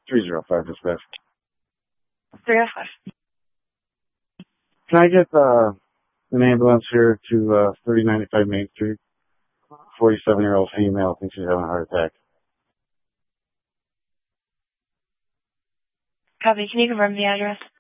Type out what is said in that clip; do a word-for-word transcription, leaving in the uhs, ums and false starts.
three zero five dispatch. three oh five. Can I get uh, an ambulance here to uh, thirty ninety-five Main Street? forty-seven-year-old female thinks she's having a heart attack. Copy. Can you confirm the address?